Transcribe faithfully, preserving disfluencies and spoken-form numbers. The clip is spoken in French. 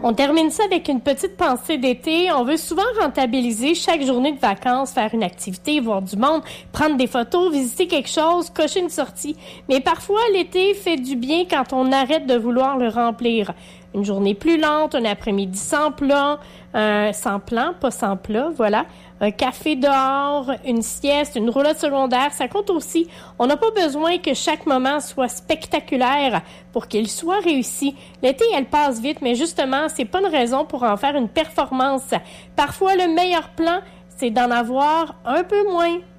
On termine ça avec une petite pensée d'été. On veut souvent rentabiliser chaque journée de vacances, faire une activité, voir du monde, prendre des photos, visiter quelque chose, cocher une sortie. Mais parfois, l'été fait du bien quand on arrête de vouloir le remplir. Une journée plus lente, un après-midi sans plan, euh, sans plan, pas sans plat, voilà. Un café dehors, une sieste, une roulotte secondaire, ça compte aussi. On n'a pas besoin que chaque moment soit spectaculaire pour qu'il soit réussi. L'été, elle passe vite, mais justement, c'est pas une raison pour en faire une performance. Parfois, le meilleur plan, c'est d'en avoir un peu moins.